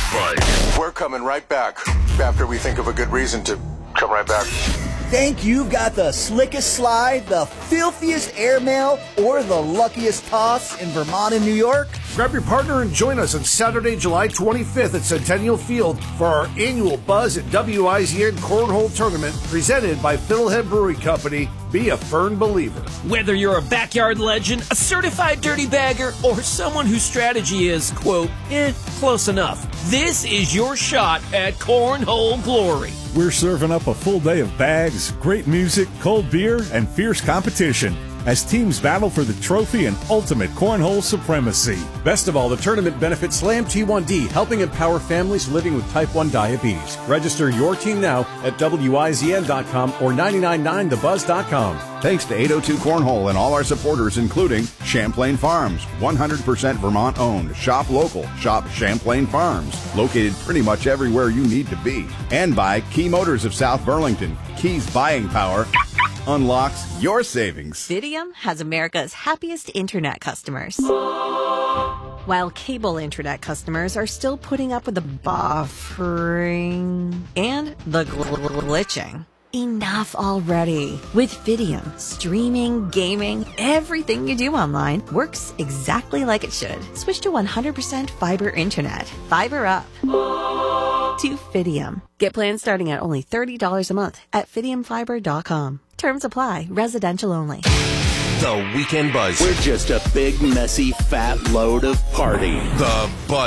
Buzz. We're coming right back after we think of a good reason to come right back. Think you've got the slickest slide, the filthiest airmail, or the luckiest toss in Vermont and New York? Grab your partner and join us on Saturday, July 25th at Centennial Field for our annual Buzz at WIZN Cornhole Tournament presented by Fiddlehead Brewing Company. Be a Fern believer. Whether you're a backyard legend, a certified dirty bagger, or someone whose strategy is, quote, close enough, this is your shot at Cornhole Glory. We're serving up a full day of bags, great music, cold beer, and fierce competition as teams battle for the trophy and ultimate cornhole supremacy. Best of all, the tournament benefits Slam T1D, helping empower families living with type 1 diabetes. Register your team now at WIZN.com or 999thebuzz.com. Thanks to 802 Cornhole and all our supporters, including Champlain Farms, 100% Vermont owned. Shop local. Shop Champlain Farms, located pretty much everywhere you need to be. And by Key Motors of South Burlington. Key's buying power unlocks your savings. Fidium has America's happiest internet customers. While cable internet customers are still putting up with the buffering and the glitching. Enough already. With Fidium, streaming, gaming, everything you do online works exactly like it should. Switch to 100% fiber internet. Fiber up. To Fidium. Get plans starting at only $30 a month at FidiumFiber.com. Terms apply. Residential only. The Weekend Buzz. We're just a big, messy, fat load of party. The Buzz.